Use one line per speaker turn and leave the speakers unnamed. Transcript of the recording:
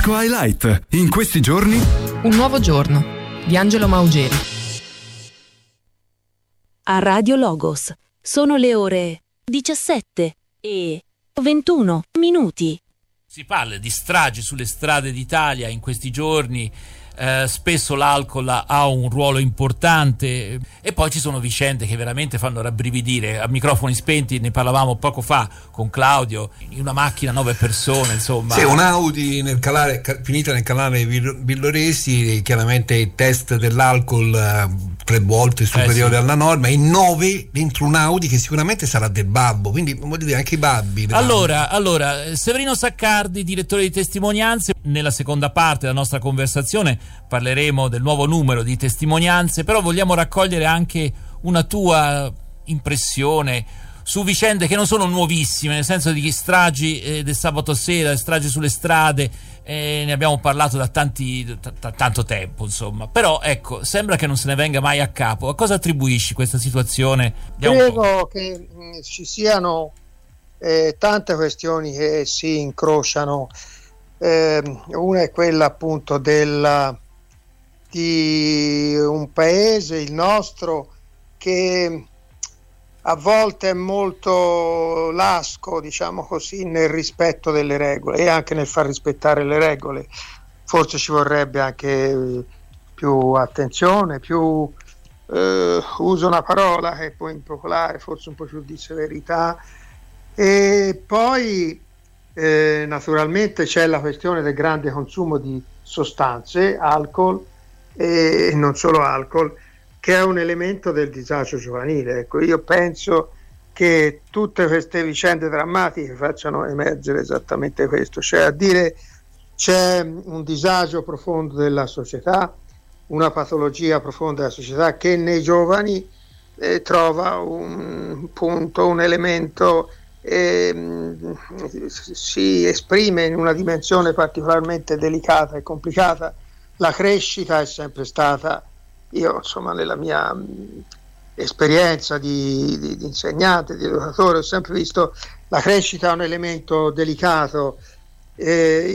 Fresco Highlight. In questi giorni
Un nuovo giorno di Angelo Maugeri.
A Radio Logos sono le ore 17:21.
Si parla di stragi sulle strade d'Italia in questi giorni. Spesso l'alcol ha un ruolo importante e poi ci sono vicende che veramente fanno rabbrividire. A microfoni spenti ne parlavamo poco fa con Claudio, in una macchina 9 persone, insomma.
Sì, un'Audi finita nel canale Villoresi, chiaramente il test dell'alcol 3 volte superiore alla norma, e 9 dentro un Audi che sicuramente sarà del babbo, quindi voglio dire anche i babbi.
Allora, Severino Saccardi, direttore di Testimonianze. Nella seconda parte della nostra conversazione parleremo del nuovo numero di testimonianze, però vogliamo raccogliere anche una tua impressione su vicende che non sono nuovissime, nel senso di stragi del sabato sera, stragi sulle strade, ne abbiamo parlato da tanto tempo, insomma, però ecco, sembra che non se ne venga mai a capo. A cosa attribuisci questa situazione?
Credo che ci siano tante questioni che si incrociano. Una è quella appunto di un paese, il nostro, che a volte è molto lasco, diciamo così, nel rispetto delle regole e anche nel far rispettare le regole. Forse ci vorrebbe anche più attenzione, più uso una parola che è poi impopolare, forse un po' più di severità. E poi naturalmente c'è la questione del grande consumo di sostanze, alcol e non solo alcol, che è un elemento del disagio giovanile. Ecco, io penso che tutte queste vicende drammatiche facciano emergere esattamente questo, cioè a dire c'è un disagio profondo della società, una patologia profonda della società che nei giovani trova un punto, un elemento, si esprime in una dimensione particolarmente delicata e complicata. La crescita è sempre stata, io insomma nella mia esperienza di insegnante, di educatore, ho sempre visto la crescita è un elemento delicato.